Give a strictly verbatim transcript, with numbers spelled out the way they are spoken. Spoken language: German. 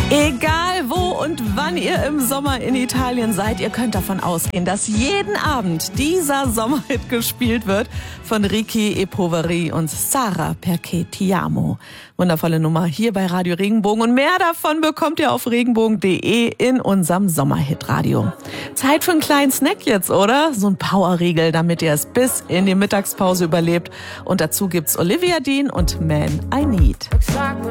Egal wo und wann ihr im Sommer in Italien seid, ihr könnt davon ausgehen, dass jeden Abend dieser Sommerhit gespielt wird von Ricky e Poveri und Sara Perché Ti Amo. Wundervolle Nummer hier bei Radio Regenbogen und mehr davon bekommt ihr auf regenbogen punkt de in unserem Sommerhit-Radio. Zeit für einen kleinen Snack jetzt, oder? So ein Powerriegel, damit ihr es bis in die Mittagspause überlebt. Und dazu gibt's Olivia Dean und Man I Need.